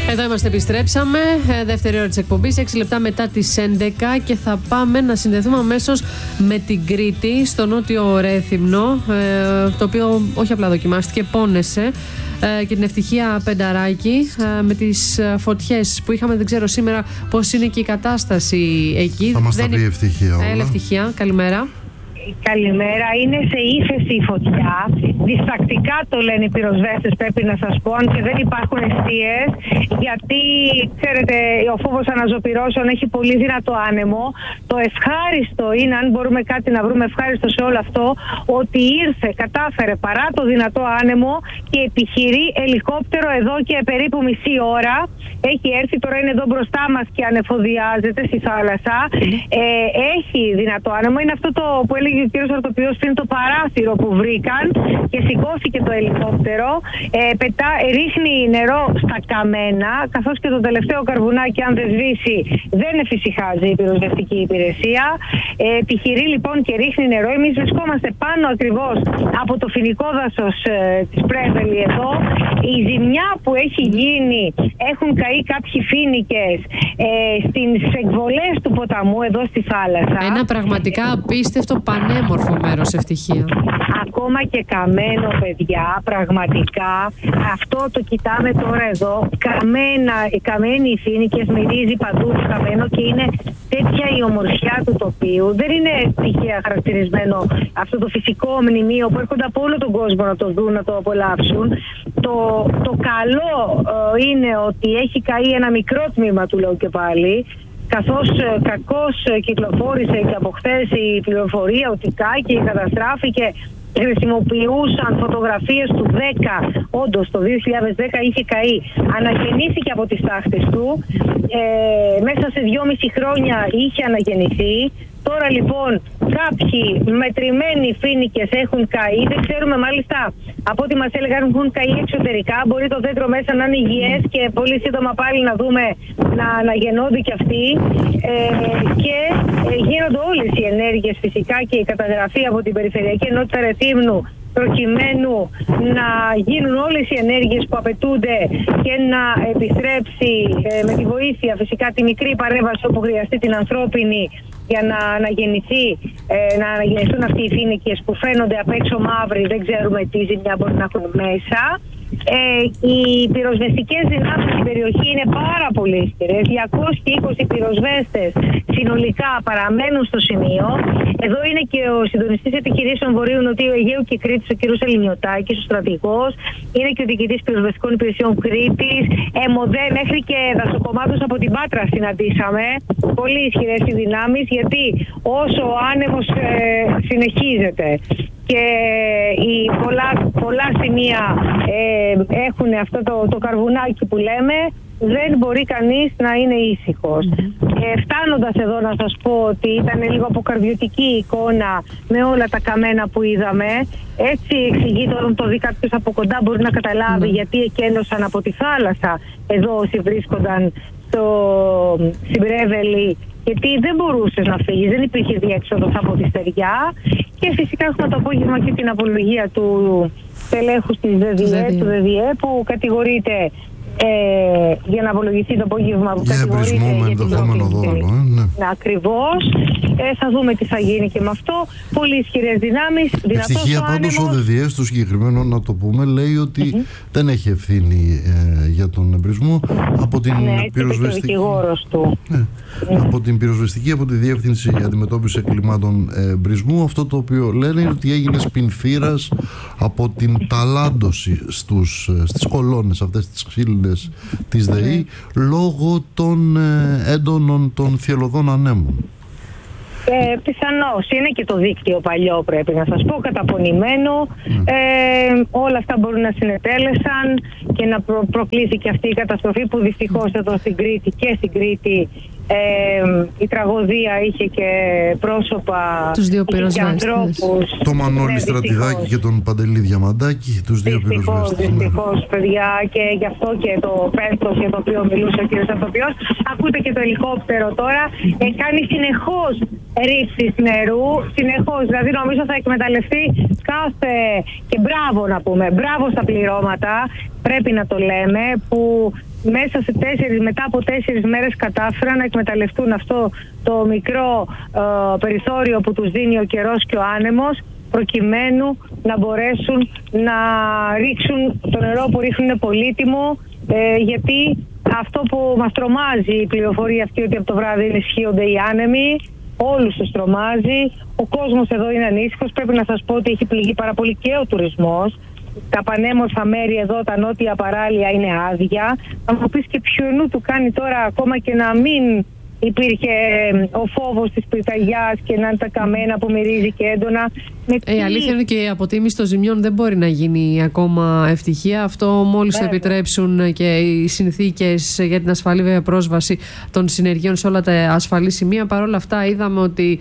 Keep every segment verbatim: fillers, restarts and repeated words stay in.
Εδώ είμαστε, επιστρέψαμε. Δεύτερη ώρα της εκπομπής, έξι λεπτά μετά τις έντεκα, και θα πάμε να συνδεθούμε αμέσως με την Κρήτη, στο νότιο Ρέθυμνο, το οποίο όχι απλά δοκιμάστηκε, πόνεσε, και την Ευτυχία Πενταράκη, με τις φωτιές που είχαμε. Δεν ξέρω σήμερα πώς είναι και η κατάσταση εκεί. Θα μας τα πει η Ευτυχία. Έλα, Ευτυχία, καλημέρα. Καλημέρα. Είναι σε ύφεση η φωτιά. Διστακτικά το λένε οι πυροσβέστες, πρέπει να σας πω, αν και δεν υπάρχουν εστίες, γιατί ξέρετε, ο φόβος αναζωπυρώσεων έχει πολύ δυνατό άνεμο. Το ευχάριστο είναι, αν μπορούμε κάτι να βρούμε ευχάριστο σε όλο αυτό, ότι ήρθε, κατάφερε παρά το δυνατό άνεμο και επιχειρεί ελικόπτερο εδώ και περίπου μισή ώρα. Έχει έρθει, τώρα είναι εδώ μπροστά μας και ανεφοδιάζεται στη θάλασσα. Ε, έχει δυνατό άνεμο. Είναι αυτό το που έλεγε ο κύριος Αρτοπιός πριν, το παράθυρο που βρήκαν και σηκώθηκε το ελικόπτερο. Ε, πετά, ρίχνει νερό στα καμένα, καθώς και το τελευταίο καρβουνάκι, αν δεν σβήσει, δεν εφησυχάζει η πυροσβεστική υπηρεσία. Ε, επιχειρεί λοιπόν και ρίχνει νερό. Εμείς βρισκόμαστε πάνω ακριβώς από το φοινικό δάσος ε, της Πρέβελη εδώ. Η ζημιά που έχει γίνει, έχουν καεί κάποιοι φοίνικες ε, στις εκβολές του ποταμού εδώ στη θάλασσα. Ένα πραγματικά απίστευτο πανέμορφο μέρος, Ευτυχία. Ακόμα και καμένο, παιδιά, πραγματικά. Αυτό το κοιτάμε τώρα εδώ. Καμένα, καμένοι οι φοίνικες, μυρίζει παντού το καμένο και είναι τέτοια η ομορφιά του τοπίου. Δεν είναι τυχαία χαρακτηρισμένο αυτό το φυσικό μνημείο που έρχονται από όλο τον κόσμο να το δουν, να το απολαύσουν. Το, το καλό ε, είναι ότι έχει καεί ένα μικρό τμήμα του, λέω και πάλι, καθώς ε, κακώς ε, κυκλοφόρησε και από χθες η πληροφορία ότι κάει και καταστράφηκε. Χρησιμοποιούσαν φωτογραφίες του δέκα, όντως το δύο χιλιάδες δέκα είχε καεί. Αναγεννήθηκε από τις τάχτες του, ε, μέσα σε δυόμιση χρόνια είχε αναγεννηθεί. Τώρα λοιπόν κάποιοι μετρημένοι φοίνικες έχουν καεί, δεν ξέρουμε μάλιστα, από ό,τι μας έλεγαν έχουν καεί εξωτερικά, μπορεί το δέντρο μέσα να είναι υγιές και πολύ σύντομα πάλι να δούμε να αναγεννώνται κι αυτοί, ε, και ε, γίνονται όλες οι ενέργειες φυσικά και η καταγραφή από την Περιφερειακή Ενότητα Ρεθύμνου, προκειμένου να γίνουν όλες οι ενέργειες που απαιτούνται και να επιστρέψει ε, με τη βοήθεια φυσικά τη μικρή παρέμβαση όπου χρειαστεί την ανθρώπινη, για να αναγεννηθεί, ε, να αναγεννηθούν αυτοί οι φοίνικες που φαίνονται απ' έξω μαύροι, δεν ξέρουμε τι ζημιά μπορεί να έχουν μέσα. Ε, οι πυροσβεστικές δυνάμεις στην περιοχή είναι πάρα πολύ ισχυρές. διακόσιοι είκοσι πυροσβέστες συνολικά παραμένουν στο σημείο. Εδώ είναι και ο συντονιστής επιχειρήσεων Βορείου Νοτιού Αιγαίου και Κρήτης, ο κ. Ελληνιωτάκης, ο στρατηγός. Είναι και ο διοικητής πυροσβεστικών υπηρεσιών Κρήτης. Εμοδέ, μέχρι και δασοκομάτους από την Πάτρα συναντήσαμε. Πολύ ισχυρές οι δυνάμεις, γιατί όσο ο άνεμος ε, συνεχίζεται και οι πολλά, πολλά σημεία ε, έχουν αυτό το, το καρβουνάκι που λέμε, δεν μπορεί κανείς να είναι ήσυχος. Ε, φτάνοντας εδώ να σας πω ότι ήταν λίγο αποκαρδιωτική η εικόνα με όλα τα καμένα που είδαμε. Έτσι εξηγεί, το, το δει κάποιος από κοντά μπορεί να καταλάβει γιατί εκένωσαν από τη θάλασσα εδώ όσοι βρίσκονταν στο Συμπρέβελη, γιατί δεν μπορούσες να φύγεις, δεν υπήρχε διέξοδος από τη στεριά. Και φυσικά έχουμε το απόγευμα και την απολογία του τελέχου της ΔΔΕ, του ΔΔΕ, που κατηγορείται ε, για να απολογηθεί το απόγευμα, που για κατηγορείται για την τρόπινη. Ε, ναι. Ακριβώς. Ε, θα δούμε τι θα γίνει και με αυτό. Πολύ ισχυρές δυνάμεις. Ευτυχία πάντως ο ΔΔΕ στο συγκεκριμένο, να το πούμε, λέει ότι mm-hmm. δεν έχει ευθύνη ε, για τον εμπρισμό από την ναι, πυροσβεστική. Του. Ναι. Mm. Από την πυροσβεστική, από τη Διεύθυνση Αντιμετώπισης Εγκλημάτων ε, Εμπρισμού. Αυτό το οποίο λένε είναι ότι έγινε σπινθήρας από την ταλάντωση στους, στις κολόνες αυτές τις ξύλινες της ΔΕΗ mm. λόγω των ε, έντονων των θυελλωδών ανέμων. Ε, πιθανώς είναι και το δίκτυο παλιό, πρέπει να σας πω, καταπονημένο. Mm. Ε, όλα αυτά μπορούν να συνετέλεσαν και να προ- προκλήθηκε αυτή η καταστροφή που δυστυχώς εδώ στην Κρήτη και στην Κρήτη ε, η τραγωδία είχε και πρόσωπα, τους δύο πυροσβέστες. Το Μανώλη ναι, Στρατιδάκη και τον Παντελή Διαμαντάκη, τους δύο πυροσβέστες. Δυστυχώς, παιδιά, και γι' αυτό και το πέμπτο για το οποίο μιλούσε ο κ. Αρτοπιός. Ακούτε και το ελικόπτερο τώρα. Ε, κάνει συνεχώς ρήψεις νερού, συνεχώς. Δηλαδή νομίζω θα εκμεταλλευτεί κάθε... Και μπράβο να πούμε, μπράβο στα πληρώματα, πρέπει να το λέμε, που μέσα σε τέσσερις, μετά από τέσσερις μέρες κατάφεραν να εκμεταλλευτούν αυτό το μικρό ε, περιθώριο που τους δίνει ο καιρός και ο άνεμος, προκειμένου να μπορέσουν να ρίξουν το νερό που ρίχνουν είναι πολύτιμο, ε, γιατί αυτό που μας τρομάζει η πληροφορία αυτή ότι από το βράδυ ενισχύονται οι άνεμοι, όλους τους τρομάζει, ο κόσμος εδώ είναι ανήσυχος. Πρέπει να σας πω ότι έχει πληγεί πάρα πολύ και ο τουρισμός. Τα πανέμορφα μέρη εδώ, τα νότια παράλια είναι άδεια. Θα μου πεις και ποιονού του κάνει τώρα ακόμα και να μην υπήρχε ο φόβος της πυρκαγιάς και να είναι τα καμένα που μυρίζει και έντονα. Ε, η αλήθεια είναι και η αποτίμηση των ζημιών δεν μπορεί να γίνει ακόμα ευτυχία. Αυτό μόλις το επιτρέψουν και οι συνθήκες για την ασφαλή βέβαια πρόσβαση των συνεργείων σε όλα τα ασφαλή σημεία. Παρ' όλα αυτά είδαμε ότι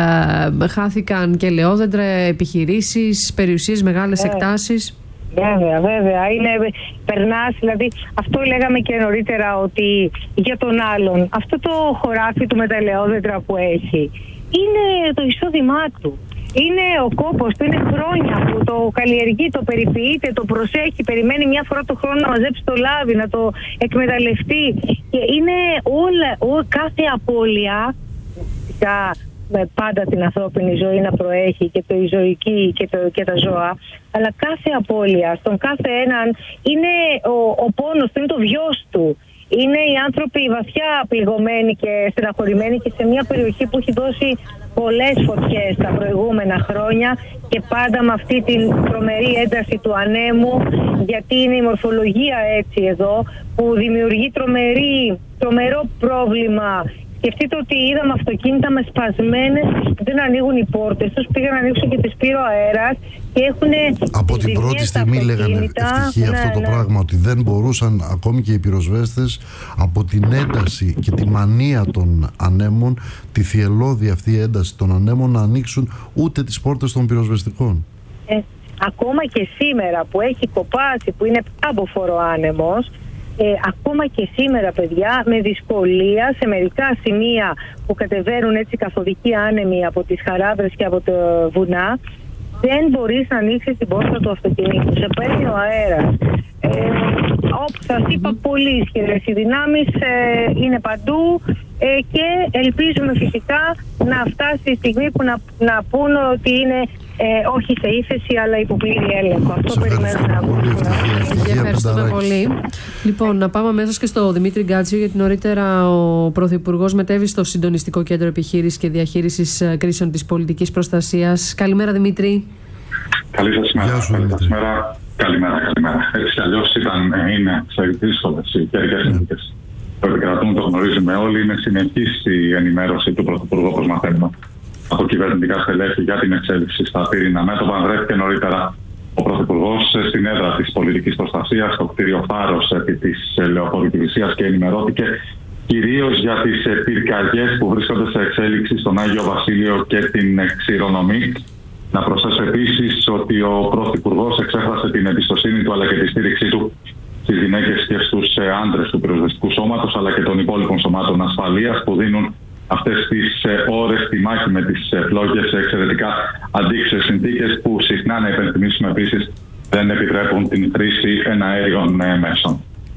ε, χάθηκαν και ελαιόδεντρα, επιχειρήσεις, περιουσίες, μεγάλες εκτάσεις. Βέβαια, βέβαια. Είναι, περνάς, δηλαδή, αυτό λέγαμε και νωρίτερα ότι για τον άλλον, αυτό το χωράφι του με τα ελαιόδεντρα που έχει, είναι το εισόδημά του. Είναι ο κόπος του, είναι χρόνια που το καλλιεργεί, το περιποιείται, το προσέχει, περιμένει μια φορά το χρόνο να μαζέψει το λάδι, να το εκμεταλλευτεί. Και είναι όλα, ό, κάθε απώλεια, φυσικά, με πάντα την ανθρώπινη ζωή να προέχει και το η ζωική και, το, και τα ζώα, αλλά κάθε απώλεια στον κάθε έναν είναι ο, ο πόνος του, είναι το βιός του. Είναι οι άνθρωποι βαθιά πληγωμένοι και στεναχωρημένοι και σε μια περιοχή που έχει δώσει πολλές φωτιές τα προηγούμενα χρόνια και πάντα με αυτή την τρομερή ένταση του ανέμου, γιατί είναι η μορφολογία έτσι εδώ που δημιουργεί τρομερή, τρομερό πρόβλημα. Σκεφτείτε ότι είδαμε αυτοκίνητα με σπασμένες, δεν ανοίγουν οι πόρτες τους, πήγαν να ανοίξουν και τις πήρε ο αέρας και έχουν. Από την πρώτη στιγμή λέγανε ευτυχία ναι, αυτό το ναι. πράγμα, ότι δεν μπορούσαν ακόμη και οι πυροσβέστες από την ένταση και τη μανία των ανέμων, τη θυελλώδη αυτή ένταση των ανέμων, να ανοίξουν ούτε τις πόρτες των πυροσβεστικών. Ε, ακόμα και σήμερα που έχει κοπάσει, που είναι πάμποφορο άνεμος, Ε, ακόμα και σήμερα, παιδιά, με δυσκολία σε μερικά σημεία που κατεβαίνουν έτσι καθοδικοί άνεμοι από τις χαράδρες και από τα βουνά, δεν μπορείς να ανοίξεις την πόρτα του αυτοκινήτου. Σε παίρνει ο αέρας. Ε, όπως σας είπα, πολύ ισχυρές οι δυνάμεις ε, είναι παντού ε, και ελπίζουμε φυσικά να φτάσει η στιγμή που να, να πούν ότι είναι ε, όχι σε ύφεση αλλά υπό πλήρη έλεγχο. Αυτό περιμένουμε να πούμε. Ευχαριστούμε πολύ. Λοιπόν, να πάμε αμέσως και στο Δημήτρη Γκάτσιο, γιατί νωρίτερα ο Πρωθυπουργός μετέβη στο Συντονιστικό Κέντρο Επιχείρησης και Διαχείρισης Κρίσεων της Πολιτικής Προστασίας. Καλημέρα, Δημήτρη. Καλή σας ημέρα. Καλή σας ημέρα. Καλημέρα, καλημέρα. Έτσι κι αλλιώς ήταν, είναι σε δύσκολες οι καιρικές συνθήκες που επικρατούν, το γνωρίζουμε όλοι. Είναι συνεχής η ενημέρωση του Πρωθυπουργού, όπως μαθαίνουμε, από κυβερνητικά στελέχη για την εξέλιξη στα πύρινα μέτωπα. Βρέθηκε νωρίτερα ο Πρωθυπουργός στην έδρα της πολιτικής προστασίας, στο κτίριο Φάρος επί της Λεωφορικηβησίας, και ενημερώθηκε κυρίως για τις πυρκαγιές που βρίσκονται σε εξέλιξη στον Άγιο Βασίλειο και την Ξηρονομή. Να προσθέσω επίσης ότι ο Πρωθυπουργός εξέφρασε την εμπιστοσύνη του αλλά και τη στήριξή του στις γυναίκες και στους άντρες του πυροσβεστικού σώματος αλλά και των υπόλοιπων σωμάτων ασφαλείας που δίνουν αυτές τις ώρες τη μάχη με τις φλόγες σε εξαιρετικά αντίξωες συνθήκες που συχνά, να υπενθυμίσουμε επίσης, δεν επιτρέπουν την χρήση εναέριων μέσων.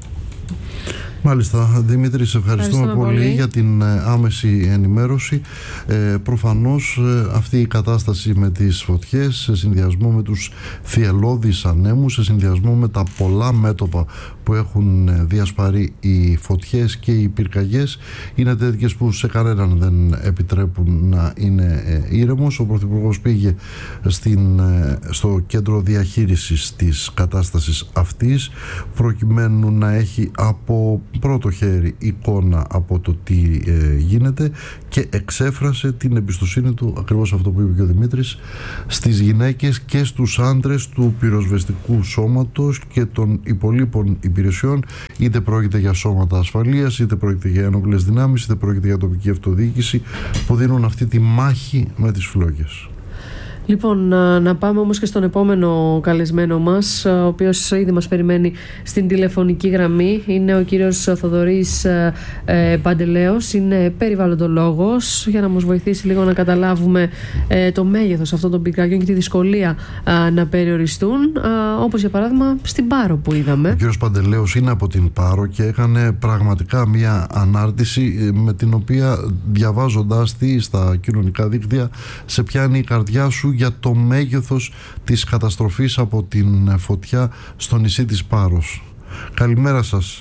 Μάλιστα, Δημήτρη, σε ευχαριστούμε, ευχαριστούμε πολύ, πολύ για την άμεση ενημέρωση. Ε, προφανώς αυτή η κατάσταση με τις φωτιές, σε συνδυασμό με τους θυελλώδεις ανέμους, σε συνδυασμό με τα πολλά μέτωπα που έχουν διασπαρεί οι φωτιές και οι πυρκαγιές, είναι τέτοιες που σε κανέναν δεν επιτρέπουν να είναι ήρεμος. Ο Πρωθυπουργός πήγε στην, στο κέντρο διαχείρισης της κατάστασης αυτής, προκειμένου να έχει από πρώτο χέρι εικόνα από το τι ε, γίνεται, και εξέφρασε την εμπιστοσύνη του, ακριβώς αυτό που είπε και ο Δημήτρης, στις γυναίκες και στους άντρες του πυροσβεστικού σώματος και των υπολείπων υπηρεσιών, είτε πρόκειται για σώματα ασφαλείας, είτε πρόκειται για ένοπλες δυνάμεις, είτε πρόκειται για τοπική αυτοδιοίκηση, που δίνουν αυτή τη μάχη με τις φλόγες. Λοιπόν, να, να πάμε όμως και στον επόμενο καλεσμένο μας, ο οποίος ήδη μας περιμένει στην τηλεφωνική γραμμή. Είναι ο κύριος Θοδωρής ε, Παντελέος, είναι περιβαλλοντολόγος, για να μας βοηθήσει λίγο να καταλάβουμε ε, το μέγεθος αυτών των πυρκαγιών και τη δυσκολία ε, να περιοριστούν, ε, όπως για παράδειγμα στην Πάρο που είδαμε. Ο κύριος Παντελέος είναι από την Πάρο και έκανε πραγματικά μια ανάρτηση με την οποία, διαβάζοντάς τη στα κοινωνικά δίκτυα, σε πιάνει η καρδιά σου για το μέγεθος της καταστροφής από την φωτιά στο νησί της Πάρος. Καλημέρα σας.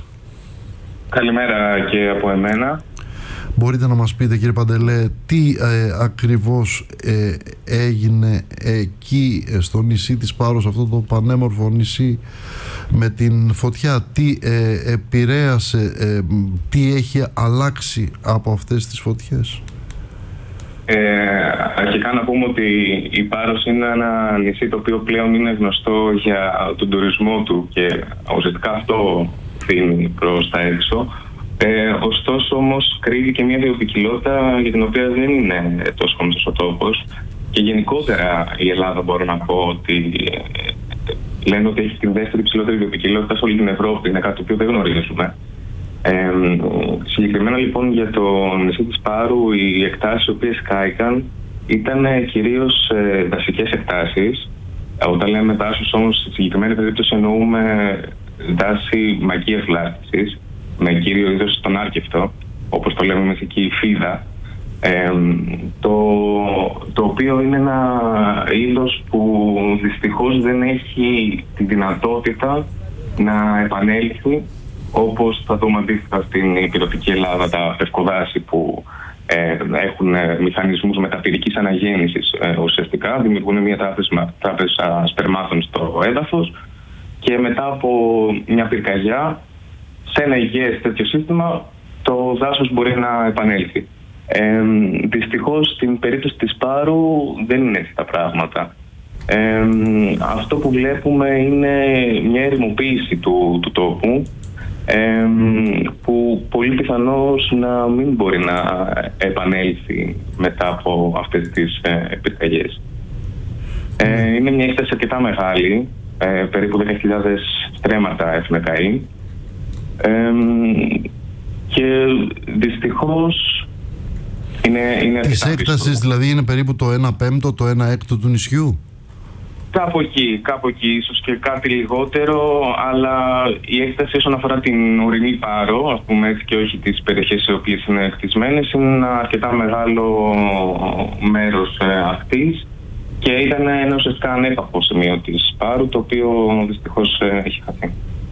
Καλημέρα και από εμένα. Μπορείτε να μας πείτε, κύριε Παντελέ, τι ε, ακριβώς ε, έγινε εκεί στο νησί της Πάρος, αυτό το πανέμορφο νησί με την φωτιά, τι ε, επηρέασε, ε, τι έχει αλλάξει από αυτές τις φωτιές? Ε, αρχικά να πούμε ότι η Πάρος είναι ένα νησί το οποίο πλέον είναι γνωστό για τον τουρισμό του και ουσιαστικά αυτό φύγει προς τα έξω. Ε, ωστόσο όμως κρύβει και μια βιοποικιλότητα για την οποία δεν είναι τόσο γνωστός ο τόπος, και γενικότερα η Ελλάδα, μπορώ να πω ότι ε, λένε ότι έχει την δεύτερη ψηλότερη βιοποικιλότητα σε όλη την Ευρώπη. Είναι κάτι το οποίο δεν γνωρίζουμε. Ε, συγκεκριμένα λοιπόν για το νησί της Πάρου, οι εκτάσεις οι οποίες κάηκαν ήταν κυρίως ε, δασικές εκτάσεις. Όταν λέμε δάσους όμως, στη συγκεκριμένη περίπτωση εννοούμε δάση μακίας βλάστησης, με κύριο είδος τον άρκευτο, όπως το λέμε εμείς εκεί, η φίδα, ε, το, το οποίο είναι ένα είδος που δυστυχώς δεν έχει τη δυνατότητα να επανέλθει, όπως θα δούμε αντίστοιχα στην υπηρετική Ελλάδα τα πευκοδάση που ε, έχουν μηχανισμούς μεταπυρικής αναγέννησης, ε, ουσιαστικά δημιουργούν μια τράπεζα, τράπεζα σπερμάτων στο έδαφος και μετά από μια πυρκαγιά σε ένα υγιές τέτοιο σύστημα το δάσος μπορεί να επανέλθει. Ε, δυστυχώς στην περίπτωση της Πάρου δεν είναι έτσι τα πράγματα. Ε, αυτό που βλέπουμε είναι μια ερημοποίηση του, του τόπου, Ε, που πολύ πιθανώς να μην μπορεί να επανέλθει μετά από αυτές τις ε, πυρκαγιές. Ε, είναι μια έκταση αρκετά μεγάλη, ε, περίπου δέκα χιλιάδες στρέμματα έχουν καεί, ε, και δυστυχώς είναι... είναι της έκτασης δηλαδή είναι περίπου το ένα πέμπτο, το ένα έκτο του νησιού. Κάπου εκεί, κάπου εκεί, ίσως και κάτι λιγότερο, αλλά η έκταση όσον αφορά την ορεινή Πάρο, ας πούμε έτσι, και όχι τις περιοχές οι οποίες είναι χτισμένες, είναι ένα αρκετά μεγάλο μέρος ε, ακτής και ήταν ένα ουσιαστικά ανέπαφο σημείο της Πάρου, το οποίο δυστυχώς ε, έχει χαθεί.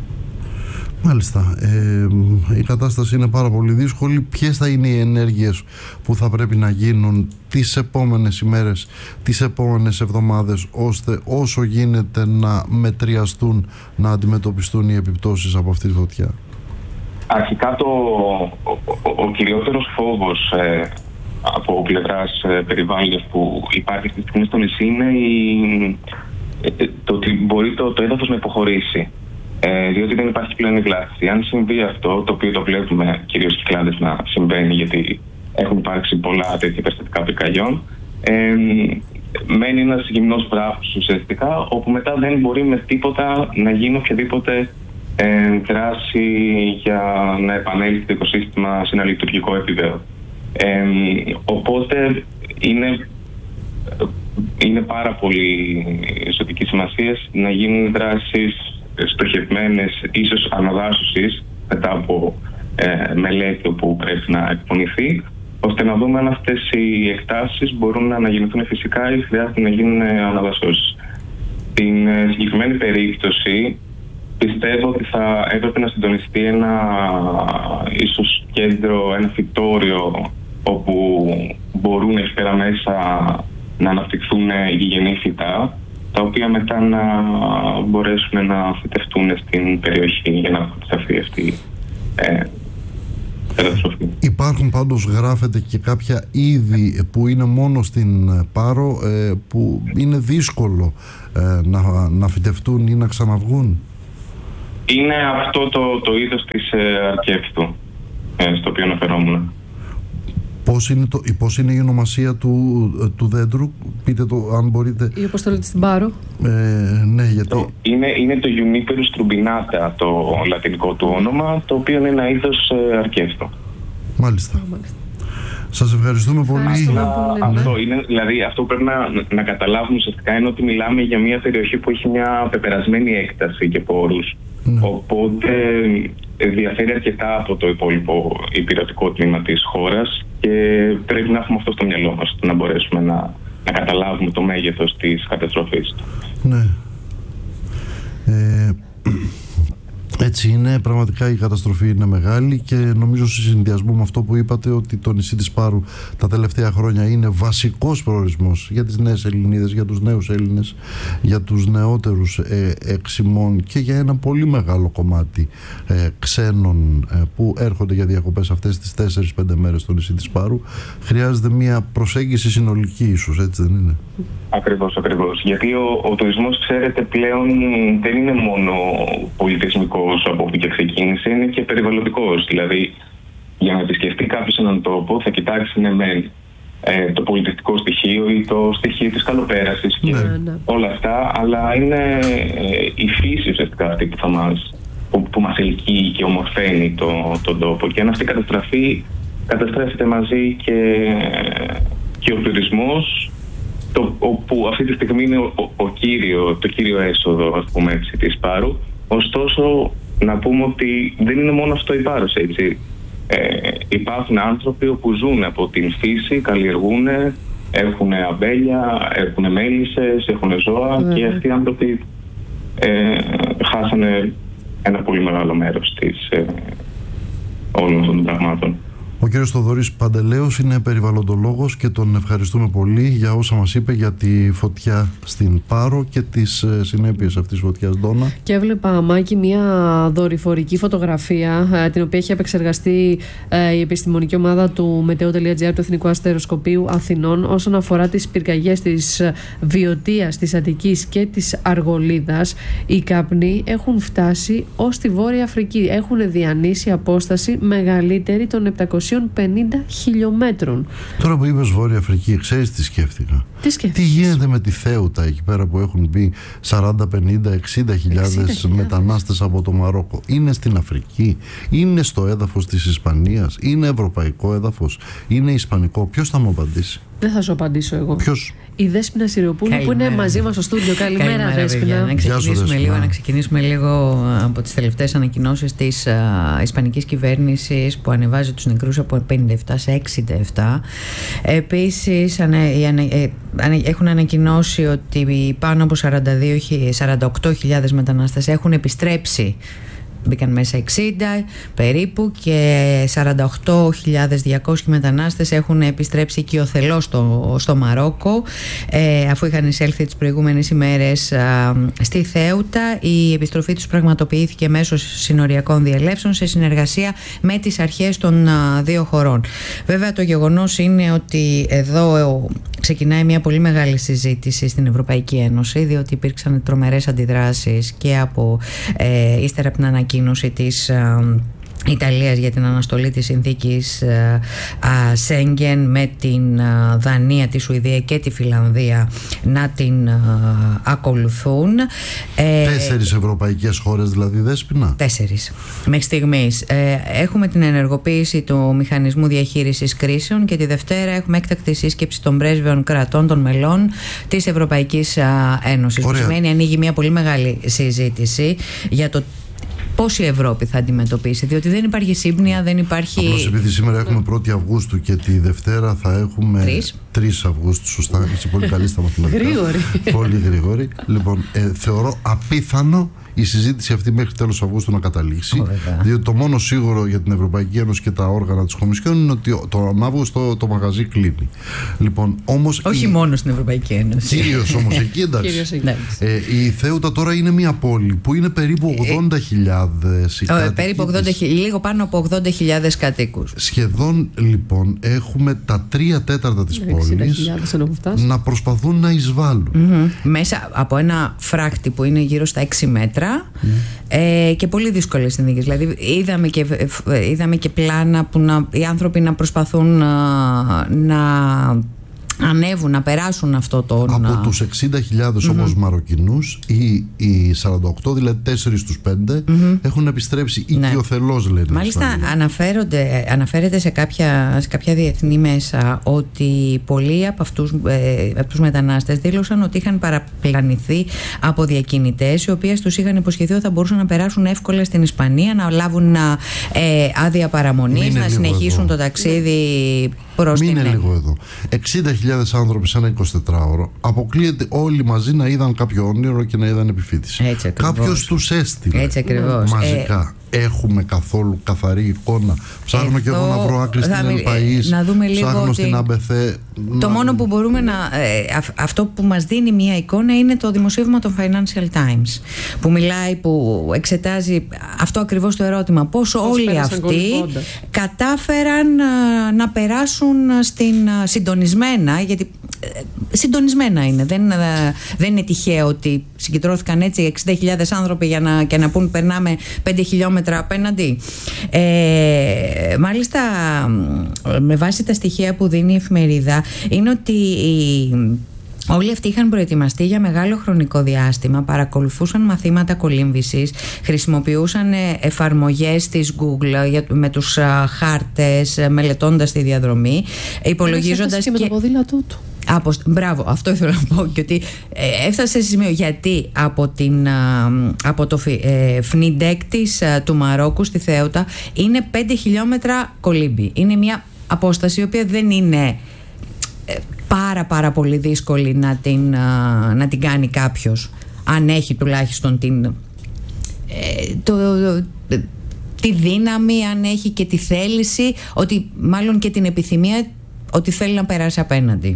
Μάλιστα. Ε, η κατάσταση είναι πάρα πολύ δύσκολη. Ποιες θα είναι οι ενέργειες που θα πρέπει να γίνουν τις επόμενες ημέρες, τις επόμενες εβδομάδες, ώστε όσο γίνεται να μετριαστούν, να αντιμετωπιστούν οι επιπτώσεις από αυτή τη φωτιά? Αρχικά το, ο, ο, ο κυριότερος φόβος ε, από πλευράς ε, περιβάλλοντος που υπάρχει στη στιγμή στο νησί είναι η, ε, το ότι μπορεί το, το έδαφος να υποχωρήσει. Ε, διότι δεν υπάρχει πλέον η βλάστηση. Αν συμβεί αυτό, το οποίο το βλέπουμε κυρίως Κυκλάδες να συμβαίνει, γιατί έχουν υπάρξει πολλά τέτοια περιστατικά πυρκαγιών, ε, μένει ένας γυμνός βράχος ουσιαστικά, όπου μετά δεν μπορεί με τίποτα να γίνει οποιαδήποτε ε, δράση για να επανέλθει το οικοσύστημα σε ένα λειτουργικό επίπεδο. Ε, οπότε είναι, είναι πάρα πολύ ζωτική σημασία να γίνουν δράσεις στοχευμένες, ίσως αναδάσωσης μετά από ε, μελέτη που πρέπει να εκπονηθεί, ώστε να δούμε αν αυτές οι εκτάσεις μπορούν να αναγεννηθούν φυσικά ή χρειάζεται να γίνουν αναδασώσεις. Στην ε, συγκεκριμένη περίπτωση πιστεύω ότι θα έπρεπε να συντονιστεί ένα ίσως κέντρο, ένα φυτόριο, όπου μπορούν εκεί πέρα μέσα να αναπτυχθούν γηγενή φυτά, τα οποία μετά να μπορέσουν να φυτευτούν στην περιοχή για να αποκτηθεί αυτή η ε, καταστροφή. Υπάρχουν πάντως, γράφεται, και κάποια είδη που είναι μόνο στην Πάρο, ε, που είναι δύσκολο ε, να, να φυτευτούν ή να ξαναβγούν. Είναι αυτό το, το είδος της ε, αρκεύτου, ε, στο οποίο αναφερόμουν. Πώς είναι, το, πώς είναι η ονομασία του, του δέντρου, πείτε το αν μπορείτε. Η αποστολή της στην Πάρο. Ε, ναι, γιατί... Το, είναι, είναι το Juniperus trumbinata το λατινικό του όνομα, το οποίο είναι ένα είδος ε, αρκεύτο. Μάλιστα. Oh, μάλιστα. Σας ευχαριστούμε πολύ. Ευχαριστούμε πολύ. Αυτό, ναι. είναι, δηλαδή, αυτό που πρέπει να, να καταλάβουμε ουσιαστικά είναι ότι μιλάμε για μια περιοχή που έχει μια πεπερασμένη έκταση και πόρους. Ναι. Οπότε διαφέρει αρκετά από το υπόλοιπο υπηρετικό τμήμα της χώρας και πρέπει να έχουμε αυτό στο μυαλό μας, να μπορέσουμε να, να καταλάβουμε το μέγεθος της καταστροφής. Ναι. Ε, έτσι είναι, πραγματικά η καταστροφή είναι μεγάλη και νομίζω σε συνδυασμό με αυτό που είπατε ότι το νησί της Πάρου τα τελευταία χρόνια είναι βασικός προορισμός για τις νέες Ελληνίδες, για τους νέους Έλληνες, για τους νεότερους ε, εξημών και για ένα πολύ μεγάλο κομμάτι ε, ξένων ε, που έρχονται για διακοπές αυτές τις τέσσερις πέντε μέρες στο νησί της Πάρου. Χρειάζεται μια προσέγγιση συνολική ίσως, έτσι δεν είναι? Ακριβώς, ακριβώς. Γιατί ο, ο τουρισμός, ξέρετε, πλέον δεν είναι μόνο πολιτισμικός από όπου και ξεκίνησε, είναι και περιβαλλοντικός. Δηλαδή, για να επισκεφτεί κάποιος έναν τόπο, θα κοιτάξει ναι, μεν ε, το πολιτιστικό στοιχείο ή το στοιχείο της καλοπέρασης και ναι, ναι. όλα αυτά, αλλά είναι ε, η φύση ουσιαστικά αυτή που, θα μας, που, που μας ελκύει και ομορφαίνει το, τον τόπο. Και αν αυτή καταστραφεί, καταστρέφεται μαζί και, και ο τουρισμός, το, όπου αυτή τη στιγμή είναι ο, ο κύριο, το κύριο έσοδο, ας πούμε έτσι, της Πάρου. Ωστόσο, να πούμε ότι δεν είναι μόνο αυτό η Πάρος, έτσι. Ε, υπάρχουν άνθρωποι που ζουν από την φύση, καλλιεργούν, έχουν αμπέλια, έχουν μέλισσες, έχουν ζώα mm. και αυτοί οι άνθρωποι ε, χάσανε ένα πολύ μεγάλο μέρος της, ε, όλων αυτών των πραγμάτων. Ο κύριος Θοδωρής Παντελέος είναι περιβαλλοντολόγος και τον ευχαριστούμε πολύ για όσα μας είπε για τη φωτιά στην Πάρο και τις συνέπειες αυτής της φωτιάς, Ντόνα. Και έβλεπα, Μάκη, μια δορυφορική φωτογραφία την οποία έχει επεξεργαστεί η επιστημονική ομάδα του Meteo.gr, του Εθνικού Αστεροσκοπείου Αθηνών, όσον αφορά τις πυρκαγιές της Βιωτίας, της Αττικής και της Αργολίδας. Οι καπνοί έχουν φτάσει ως τη Βόρεια Αφρική. Έχουν διανύσει απόσταση μεγαλύτερη των επτακόσιων πενήντα χιλιόμετρων. Τώρα που είπες Βόρεια Αφρική, ξέρεις τι σκέφτηκα? Τι σκέφτηκες? Τι γίνεται με τη Θέουτα εκεί πέρα που έχουν μπει σαράντα, πενήντα, εξήντα χιλιάδες μετανάστες από το Μαρόκο? Είναι στην Αφρική? Είναι στο έδαφος της Ισπανίας? Είναι ευρωπαϊκό έδαφος? Είναι ισπανικό? Ποιος θα μου απαντήσει? Δεν θα σου απαντήσω εγώ. Ποιος? Η Δέσποινα Συριοπούλου που είναι μαζί μας στο στούντιο. Καλημέρα, Καλημέρα Δέσποινα. Να ξεκινήσουμε, λίγο, να ξεκινήσουμε λίγο από τις τελευταίες ανακοινώσεις της α, Ισπανικής κυβέρνησης που ανεβάζει τους νεκρούς από πενήντα επτά σε εξήντα επτά. Επίσης ανε, ανε, ε, ανε, έχουν ανακοινώσει ότι πάνω από σαράντα οκτώ χιλιάδες μετανάστες έχουν επιστρέψει. Μπήκαν μέσα εξήντα περίπου και σαράντα οκτώ χιλιάδες διακόσιοι μετανάστες έχουν επιστρέψει οικειοθελώς στο, στο Μαρόκο, ε, αφού είχαν εισέλθει τις προηγούμενες ημέρες α, στη Θέουτα. Η επιστροφή τους πραγματοποιήθηκε μέσω συνοριακών διελεύσεων σε συνεργασία με τις αρχές των α, δύο χωρών. Βέβαια, το γεγονός είναι ότι εδώ ε, ξεκινάει μια πολύ μεγάλη συζήτηση στην Ευρωπαϊκή Ένωση, διότι υπήρξαν τρομερές αντιδράσεις και από ε, ύστερα από την ανακοίνωση της ε, Ιταλίας για την αναστολή της συνθήκης ε, ε, Σέγγεν, με την ε, Δανία, τη Σουηδία και τη Φιλανδία να την ε, ακολουθούν. Ε, Τέσσερις ευρωπαϊκές χώρες δηλαδή, Δέσποινα? Τέσσερις μέχρι στιγμής. Ε, έχουμε την ενεργοποίηση του μηχανισμού διαχείρισης κρίσεων και τη Δευτέρα έχουμε έκτακτη σύσκεψη των πρέσβεων κρατών των μελών της Ευρωπαϊκής ε, Ένωσης. Που σημαίνει ανοίγει μια πολύ μεγάλη συζήτηση για το πώς η Ευρώπη θα αντιμετωπίσει, διότι δεν υπάρχει σύμπνοια, δεν υπάρχει... Απλώς επειδή σήμερα έχουμε πρώτη Αυγούστου και τη Δευτέρα θα έχουμε τρεις Αυγούστου, σωστά, είσαι πολύ καλή στα μαθηματικά. Γρήγορη. Πολύ γρήγορη. Λοιπόν, ε, θεωρώ απίθανο η συζήτηση αυτή μέχρι τέλος Αυγούστου να καταλήξει, oh, διότι το μόνο σίγουρο για την Ευρωπαϊκή Ένωση και τα όργανα της Κομισιόν είναι ότι τον Αύγουστο το μαγαζί κλείνει. Λοιπόν, όμως όχι η... μόνο στην Ευρωπαϊκή Ένωση. Κυρίως όμως εκεί, εντάξει. ε, η Θέουτα τώρα είναι μια πόλη που είναι περίπου ογδόντα χιλιάδες ε, ε, περίπου ογδόντα χιλιάδες, λίγο πάνω από ογδόντα χιλιάδες κατοίκους. Σχεδόν λοιπόν έχουμε τα τρία τέταρτα της πόλης εισβολής να προσπαθούν να εισβάλλουν. Mm-hmm. Μέσα από ένα φράχτη που είναι γύρω στα έξι μέτρα mm. ε, και πολύ δύσκολες συνθήκες. Δηλαδή είδαμε και, ε, είδαμε και πλάνα που να, οι άνθρωποι να προσπαθούν να, να ανέβουν, να περάσουν αυτό το... Από τους εξήντα χιλιάδες mm-hmm. όμως Μαροκινούς, οι, οι σαράντα οκτώ, δηλαδή τέσσερις στους πέντε, mm-hmm. έχουν επιστρέψει οικειοθελώς, λένε. Μάλιστα αναφέρονται, αναφέρεται σε κάποια, σε κάποια διεθνή μέσα ότι πολλοί από αυτούς, ε, από τους μετανάστες δήλωσαν ότι είχαν παραπλανηθεί από διακινητές, οι οποίες τους είχαν υποσχεθεί ότι θα μπορούσαν να περάσουν εύκολα στην Ισπανία, να λάβουν ε, άδεια παραμονής, να συνεχίσουν εδώ το ταξίδι προς την... Μείνε λίγο εδώ. εξήντα χιλιάδες άνθρωποι σε ένα εικοσιτετράωρο. Αποκλείεται όλοι μαζί να είδαν κάποιο όνειρο και να είδαν επιφύτηση. Κάποιος τους έστειλε. Έτσι ακριβώς. Μαζικά. Ε... Έχουμε καθόλου καθαρή εικόνα? Ψάχνω και εγώ να βρω άκρη στην Ελπαΐς, ψάχνω στην Αμπεθέ. Το να... μόνο που μπορούμε να... Ε, αυτό που μας δίνει μια εικόνα είναι το δημοσίευμα των Financial Times, που μιλάει, που εξετάζει αυτό ακριβώς το ερώτημα. Πόσο Πώς όλοι αυτοί κατάφεραν uh, να περάσουν στην uh, συντονισμένα, γιατί συντονισμένα είναι. Δεν, δεν είναι τυχαίο ότι συγκεντρώθηκαν έτσι εξήντα χιλιάδες άνθρωποι για να, και να πούν περνάμε πέντε χιλιόμετρα απέναντι. Ε, μάλιστα, με βάση τα στοιχεία που δίνει η εφημερίδα, είναι ότι όλοι αυτοί είχαν προετοιμαστεί για μεγάλο χρονικό διάστημα, παρακολουθούσαν μαθήματα κολύμβησης, χρησιμοποιούσαν εφαρμογές της Google με τους χάρτες, μελετώντας τη διαδρομή, υπολογίζοντας και... με το ποδήλατό του. Από, μπράβο, αυτό ήθελα να πω, και ότι ε, έφτασε σε σημείο, γιατί από, την, από το ε, Φνιντέκ της, του Μαρόκου στη Θέουτα είναι πέντε χιλιόμετρα κολύμπη. Είναι μια απόσταση η οποία δεν είναι ε, πάρα πάρα πολύ δύσκολη να την, να την κάνει κάποιος, αν έχει τουλάχιστον την, ε, το, το, τη δύναμη, αν έχει και τη θέληση, ότι μάλλον και την επιθυμία ότι θέλει να περάσει απέναντι.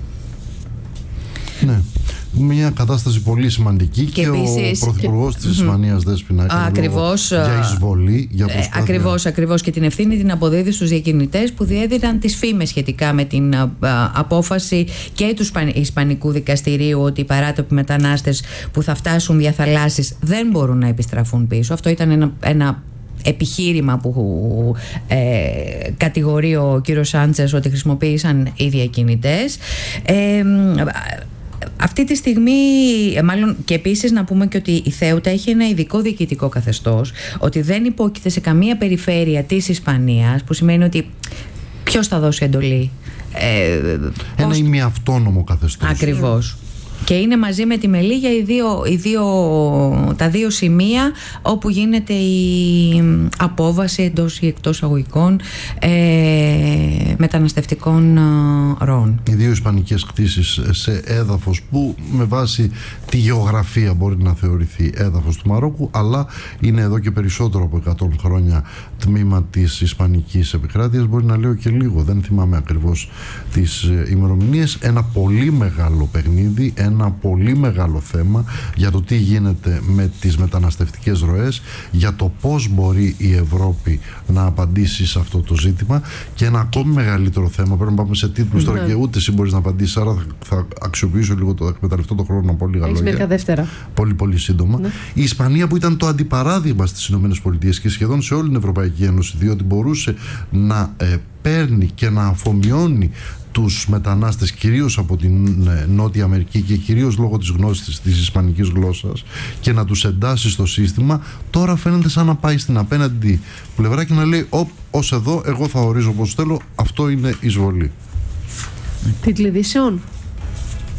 Ναι. Μια κατάσταση πολύ σημαντική και, και επίσης, ο Πρωθυπουργός και... της Ισπανίας Δέσποινα ακριβώς, για εισβολή, για προσπάθεια. Ακριβώς, ακριβώς, και την ευθύνη την αποδίδει στους διακινητές που διέδιδαν τις φήμες σχετικά με την α, απόφαση και του Ισπανικού Δικαστηρίου ότι οι παράτοποι μετανάστες που θα φτάσουν δια θαλάσσης δεν μπορούν να επιστραφούν πίσω. Αυτό ήταν ένα, ένα επιχείρημα που ε, κατηγορεί ο κύριος Σάντσες ότι χρησιμοποίησαν οι διακινητές. Ε, Αυτή τη στιγμή, μάλλον, και επίσης να πούμε και ότι η Θέουτα έχει ένα ειδικό διοικητικό καθεστώς, ότι δεν υπόκειται σε καμία περιφέρεια της Ισπανίας, που σημαίνει ότι ποιος θα δώσει εντολή. Ε, ένα πώς... ημιαυτόνομο καθεστώς. Ακριβώς. Και είναι μαζί με τη Μελίγια οι δύο, οι δύο, τα δύο σημεία όπου γίνεται η απόβαση εντός ή εκτός αγωγικών ε, μεταναστευτικών ροών. Οι δύο ισπανικές κτήσεις σε έδαφος που με βάση τη γεωγραφία μπορεί να θεωρηθεί έδαφος του Μαρόκου, αλλά είναι εδώ και περισσότερο από εκατό χρόνια τμήμα της ισπανικής επικράτειας. Μπορεί να λέω και λίγο, δεν θυμάμαι ακριβώς τις ημερομηνίες. Ένα πολύ μεγάλο παιχνίδι, ένα πολύ μεγάλο θέμα για το τι γίνεται με τις μεταναστευτικές ροές, για το πώς μπορεί η Ευρώπη να απαντήσει σε αυτό το ζήτημα, και ένα ακόμη μεγαλύτερο θέμα, πρέπει να πάμε σε τίτλους τώρα και ούτε εσύ μπορείς να απαντήσεις, άρα θα αξιοποιήσω λίγο, το εκμεταλλευτώ το χρόνο να πω λίγα λόγια. Μερικά δεύτερα. Πολύ πολύ σύντομα. Ναι. Η Ισπανία, που ήταν το αντιπαράδειγμα στις ΗΠΑ και σχεδόν σε όλη την Ευρωπαϊκή Ένωση, διότι μπορούσε να ε, παίρνει και να αφομοιώνει τους μετανάστες κυρίως από την Νότια Αμερική και κυρίως λόγω της γνώσης της, της ισπανικής γλώσσας, και να τους εντάσει στο σύστημα, τώρα φαίνεται σαν να πάει στην απέναντι πλευρά και να λέει «Οπ, ως εδώ, εγώ θα ορίζω πως θέλω, αυτό είναι εισβολή». Τίτλοι ειδήσεων.